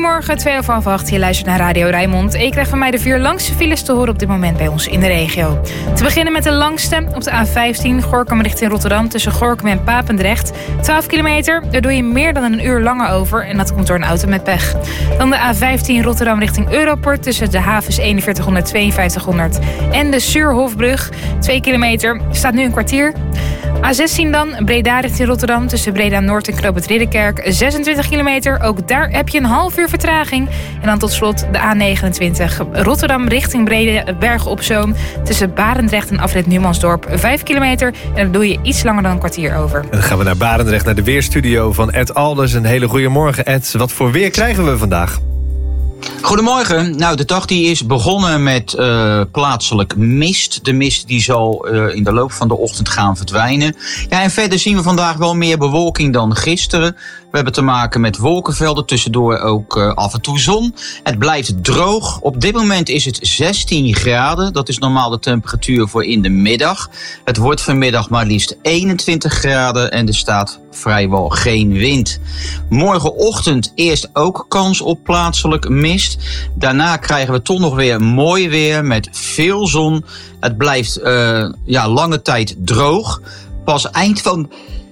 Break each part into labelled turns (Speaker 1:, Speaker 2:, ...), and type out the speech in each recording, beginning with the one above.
Speaker 1: Goedemorgen, 7:02. Je luistert naar Radio Rijnmond. Ik krijg van mij de 4 langste files te horen op dit moment bij ons in de regio. Te beginnen met de langste op de A15 Gorinchem richting Rotterdam tussen Gorinchem en Papendrecht. 12 kilometer, daar doe je meer dan een uur langer over en dat komt door een auto met pech. Dan de A15 Rotterdam richting Europort tussen de havens 4100, 5200 en de Suurhofbrug. 2 kilometer, staat nu een kwartier. A16 dan, Breda richting Rotterdam tussen Breda Noord en Knoop het Ridderkerk. 26 kilometer, ook daar heb je een half uur vertraging. En dan tot slot de A29 Rotterdam richting Bergen op Zoom tussen Barendrecht en afrit Numansdorp. 5 kilometer en daar doe je iets langer dan een kwartier over. En
Speaker 2: dan gaan we naar Barendrecht, naar de weerstudio van Ed Alders. Een hele goede morgen, Ed. Wat voor weer krijgen we vandaag?
Speaker 3: Goedemorgen. Nou, de dag die is begonnen met plaatselijk mist. De mist die zal in de loop van de ochtend gaan verdwijnen. Ja, en verder zien we vandaag wel meer bewolking dan gisteren. We hebben te maken met wolkenvelden, tussendoor ook af en toe zon. Het blijft droog. Op dit moment is het 16 graden. Dat is normaal de temperatuur voor in de middag. Het wordt vanmiddag maar liefst 21 graden en er staat vrijwel geen wind. Morgenochtend eerst ook kans op plaatselijk mist. Daarna krijgen we toch nog weer mooi weer met veel zon. Het blijft lange tijd droog. Pas eind van...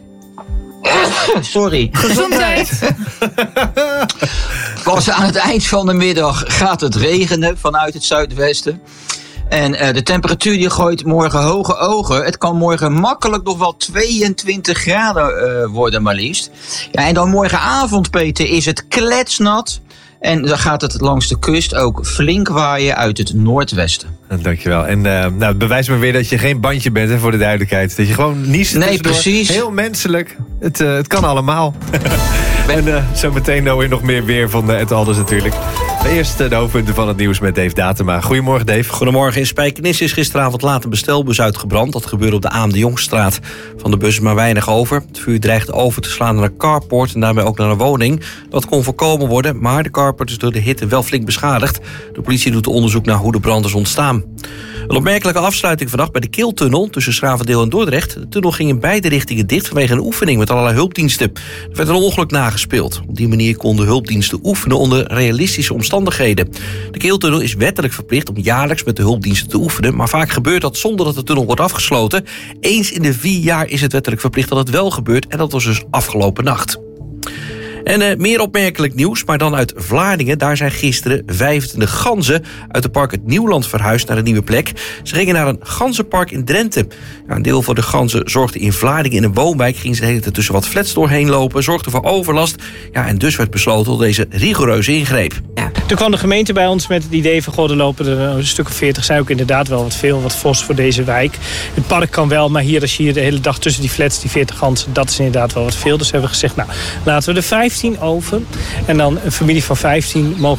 Speaker 3: Sorry.
Speaker 1: Gezondheid.
Speaker 3: Pas aan het eind van de middag gaat het regenen vanuit het zuidwesten. En de temperatuur die gooit morgen hoge ogen. Het kan morgen makkelijk nog wel 22 graden worden maar liefst. Ja, en dan morgenavond, Peter, is het kletsnat. En dan gaat het langs de kust ook flink waaien uit het noordwesten.
Speaker 2: Dankjewel. En het bewijst me weer dat je geen bandje bent, hè, voor de duidelijkheid. Dat je gewoon niest.
Speaker 3: Nee, precies.
Speaker 2: Heel menselijk. Het kan allemaal. En zometeen hoor je nog meer weer van Ed Alders natuurlijk. Eerst de hoofdpunten van het nieuws met Dave Datema. Goedemorgen, Dave.
Speaker 4: Goedemorgen. In Spijkenisse is gisteravond laat een bestelbus uitgebrand. Dat gebeurde op de A.M. de Jongstraat. Van de bus is maar weinig over. Het vuur dreigt over te slaan naar een carport en daarmee ook naar een woning. Dat kon voorkomen worden, maar de carport is door de hitte wel flink beschadigd. De politie doet onderzoek naar hoe de brand is ontstaan. Een opmerkelijke afsluiting vannacht bij de Keeltunnel tussen Schravendeel en Dordrecht. De tunnel ging in beide richtingen dicht vanwege een oefening met allerlei hulpdiensten. Er werd een ongeluk nagespeeld. Op die manier konden hulpdiensten oefenen onder realistische omstandigheden. De Keeltunnel is wettelijk verplicht om jaarlijks met de hulpdiensten te oefenen, maar vaak gebeurt dat zonder dat de tunnel wordt afgesloten. Eens in de 4 jaar is het wettelijk verplicht dat het wel gebeurt en dat was dus afgelopen nacht. En meer opmerkelijk nieuws, maar dan uit Vlaardingen. Daar zijn gisteren 25 ganzen uit het park Het Nieuwland verhuisd naar een nieuwe plek. Ze gingen naar een ganzenpark in Drenthe. Ja, een deel van de ganzen zorgde in Vlaardingen in een woonwijk. Ging ze de hele tijd tussen wat flats doorheen lopen, zorgde voor overlast. Ja, en dus werd besloten tot deze rigoureuze ingreep.
Speaker 5: Ja. Toen kwam de gemeente bij ons met het idee van, goh, er lopen er een stuk of 40, zijn ook inderdaad wel wat fors voor deze wijk. Het park kan wel, maar hier als je hier de hele dag tussen die flats, die 40 ganzen, dat is inderdaad wel wat veel. Dus hebben we gezegd, nou, laten we er 15 over. En dan een familie van 15 mogen